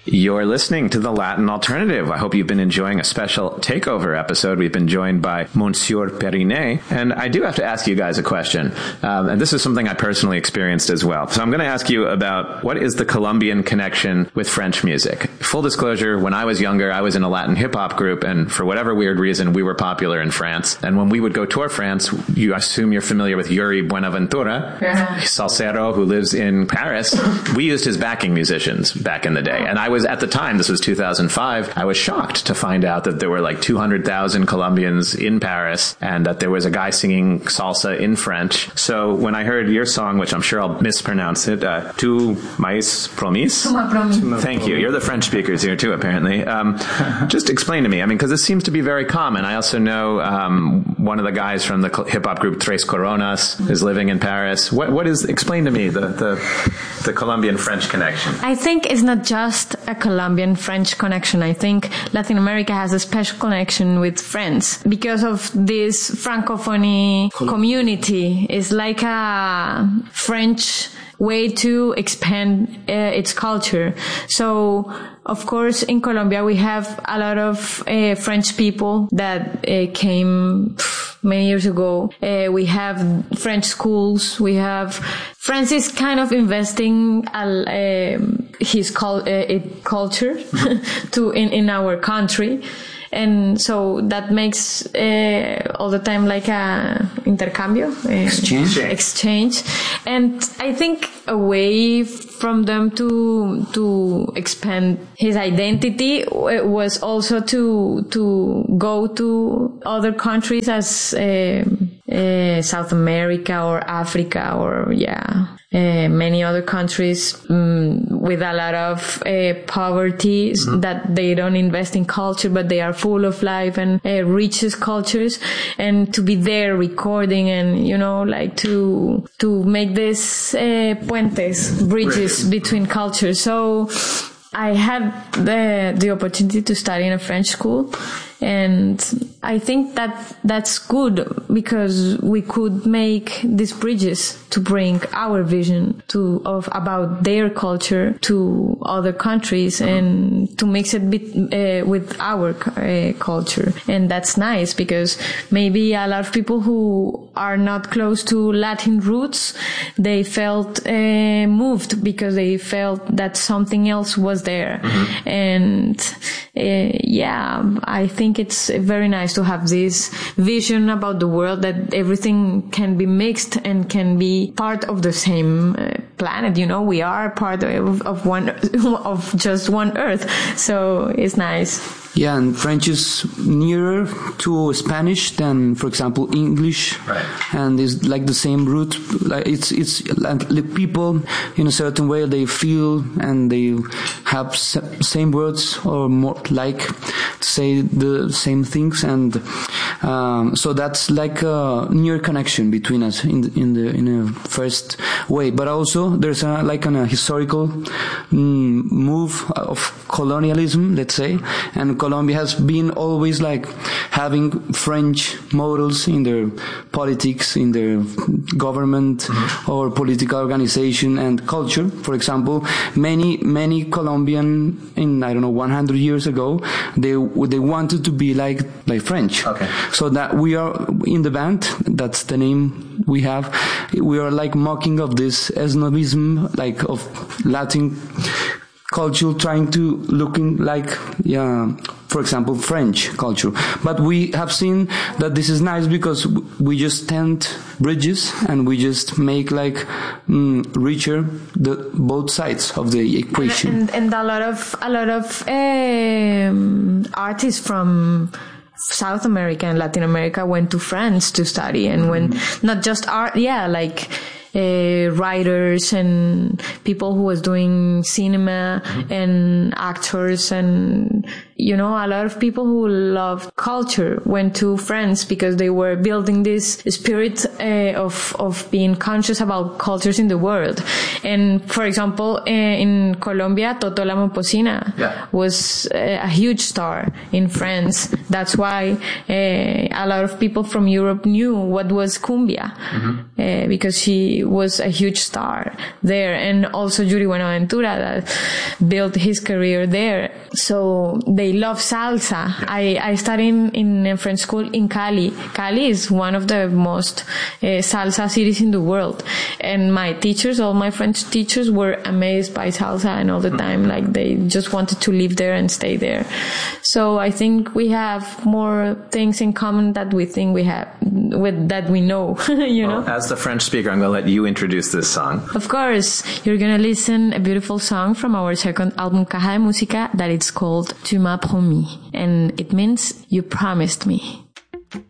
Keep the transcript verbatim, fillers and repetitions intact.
You're listening to The Latin Alternative. I hope you've been enjoying a special takeover episode. We've been joined by Monsieur Perinet, and I do have to ask you guys a question, um, and this is something I personally experienced as well. So I'm going to ask you about what is the Colombian connection with French music. Full disclosure, when I was younger, I was in a Latin hip-hop group, and for whatever weird reason, we were popular in France. And when we would go tour France, you assume you're familiar with Yuri Buenaventura, yeah. Salsero, who lives in Paris. We used his backing musicians back in the day, and I was at the time, this was two thousand five, I was shocked to find out that there were like two hundred thousand Colombians in Paris and that there was a guy singing salsa in French. So when I heard your song, which I'm sure I'll mispronounce it, uh, Tu m'as promis? Thank you. You're the French speakers here too, apparently. Um, just explain to me, I mean, because this seems to be very common. I also know um, one of the guys from the hip-hop group Tres Coronas is living in Paris. What, what is, explain to me the, the, the Colombian-French connection. I think it's not just a Colombian-French connection. I think Latin America has a special connection with France because of this Francophony community. It's like a French way to expand uh, its culture. So, of course, in Colombia, we have a lot of uh, French people that uh, came many years ago. Uh, we have French schools. We have France is kind of investing uh, his cul- uh, it culture to in, in our country. And so that makes uh, all the time like a intercambio, uh, exchange. exchange. And I think a way from them to to expand his identity was also to to go to other countries as uh, uh, South America or Africa or yeah. Uh, many other countries um, with a lot of uh, poverty mm-hmm. that they don't invest in culture, but they are full of life and uh, richest cultures, and to be there recording and you know like to to make this uh, puentes bridges between cultures. So I had the the opportunity to study in a French school. And I think that that's good because we could make these bridges to bring our vision to of about their culture to other countries and to mix it bit, uh, with our uh, culture. And that's nice because maybe a lot of people who are not close to Latin roots, they felt uh, moved because they felt that something else was there. Mm-hmm. And uh, yeah, I think it's very nice to have this vision about the world that everything can be mixed and can be part of the same uh, planet. You know, we are part of, of one, of just one Earth. So it's nice. Yeah, and French is nearer to Spanish than, for example, English, right. And it's like the same root. Like it's it's like the people in a certain way they feel and they have same words or more like say the same things, and um, so that's like a near connection between us in the, in the in a first way. But also there's a like an, a historical mm, move of colonialism, let's say, and Colombia has been always like having French models in their politics, in their government mm-hmm. or political organization and culture. For example, many, many Colombian in, I don't know, one hundred years ago, they, they wanted to be like, like French. Okay. So that we are in the band, that's the name we have. We are like mocking of this snobism, like of Latin culture trying to looking like, yeah, for example, French culture. But we have seen that this is nice because we just tend bridges and we just make like mm, richer the both sides of the equation. And, and a lot of a lot of um, artists from South America and Latin America went to France to study, and when not just art, yeah, like. Uh, writers and people who was doing cinema mm-hmm. and actors and you know a lot of people who loved culture went to France because they were building this spirit uh, of of being conscious about cultures in the world. And for example, uh, in Colombia, Totó La Momposina yeah. was uh, a huge star in France. That's why uh, a lot of people from Europe knew what was cumbia mm-hmm. uh, because she he was a huge star there. And also Yuri Buenaventura that built his career there. So they love salsa. I, I studied in, in a French school in Cali. Cali is one of the most uh, salsa cities in the world. And my teachers, all my French teachers were amazed by salsa, and all the time, like, they just wanted to live there and stay there. So I think we have more things in common that we think we have, with that we know, you know? Well, as the French speaker, I'm going to let you introduce this song. Of course, you're going to listen a beautiful song from our second album, Caja de Música, that it's called Tu m'as promis, and it means you promised me.